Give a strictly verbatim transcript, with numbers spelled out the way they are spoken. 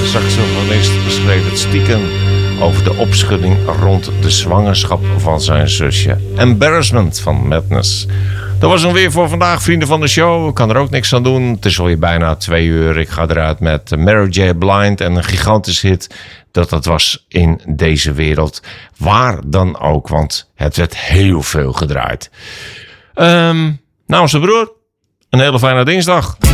saxofonist beschreef het stiekem over de opschudding rond de zwangerschap van zijn zusje. Embarrassment van Madness. Dat was hem weer voor vandaag, vrienden van de show. Ik kan er ook niks aan doen. Het is alweer bijna twee uur. Ik ga eruit met Mary J. Blind en een gigantisch hit dat dat was in deze wereld. Waar dan ook, want het werd heel veel gedraaid. Um, namens de broer, een hele fijne dinsdag.